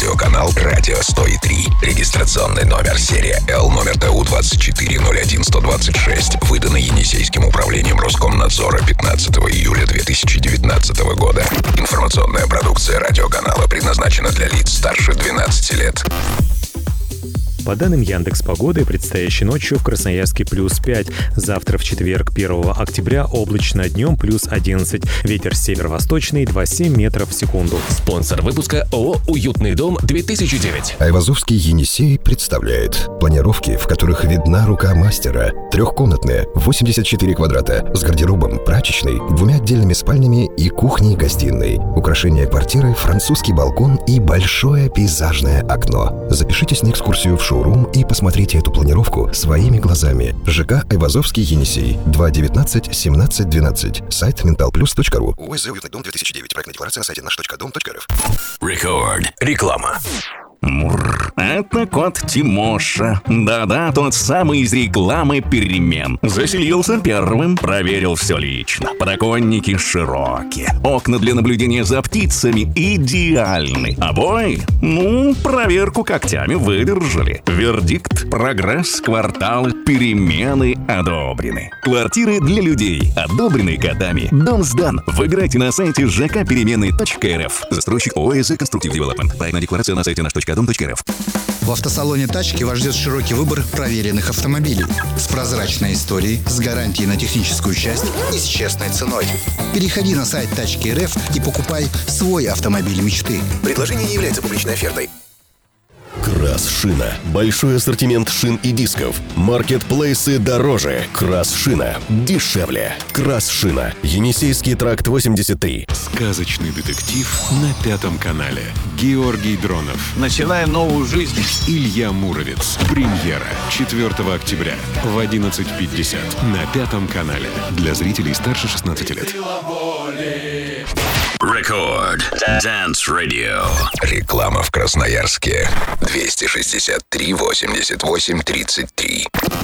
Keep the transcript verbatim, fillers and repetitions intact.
Радиоканал «Радио сто три». Регистрационный номер серия Л, номер Т У двадцать четыре ноль один сто двадцать шесть. Выданный Енисейским управлением Роскомнадзора пятнадцатого июля две тысячи девятнадцатого года. Информационная продукция радиоканала предназначена для лиц старше двенадцати лет. По данным Яндекс.Погоды, предстоящей ночью в Красноярске плюс пять. Завтра в четверг, первого октября, облачно, днем плюс одиннадцать. Ветер северо-восточный, два целых семь метров в секунду. Спонсор выпуска ООО «Уютный дом-две тысячи девять». Айвазовский Енисей представляет планировки, в которых видна рука мастера. Трехкомнатные, восемьдесят четыре квадрата, с гардеробом, прачечной, двумя отдельными спальнями и кухней-гостиной. Украшение квартиры, французский балкон и большое пейзажное окно. Запишитесь на экскурсию в шоурум и посмотрите эту планировку своими глазами. ЖК Айвазовский Енисей. два девятнадцать семнадцать двенадцать. Сайт менталплюс точка ру. ОСЗ «Уютный дом-две тысячи девять». Проектная декларация на сайте наш точка дом точка эр эф. Рекорд. Реклама. Мур, это кот Тимоша. Да-да, тот самый из рекламы перемен. Заселился первым, проверил все лично. Подоконники широкие, окна для наблюдения за птицами идеальны. Обои, ну, проверку когтями выдержали. Вердикт: прогресс, кварталы, перемены одобрены. Квартиры для людей одобрены котами. Дом сдан. Выбирайте на сайте жк перемены точка эр эф. Застройщик ОСЗ «Конструктив Девелопмент». Проектная декларация на сайте наш точка дом точка эр эф. В автосалоне «Тачки» вас ждет широкий выбор проверенных автомобилей с прозрачной историей, с гарантией на техническую часть и с честной ценой. Переходи на сайт Тачки точка эр эф и покупай свой автомобиль мечты. Предложение не является публичной офертой. Крас-шина. Большой ассортимент шин и дисков. Маркетплейсы дороже. Крас-шина дешевле. Крас-шина. Енисейский тракт восемьдесят три. Сказочный детектив на Пятом канале. Георгий Дронов. Начинаем новую жизнь. Илья Муромец. Премьера четвёртого октября в одиннадцать пятьдесят на Пятом канале. Для зрителей старше шестнадцати лет. Рекорд. Dance Radio. Реклама в Красноярске. двести шестьдесят три восемьдесят восемь тридцать три.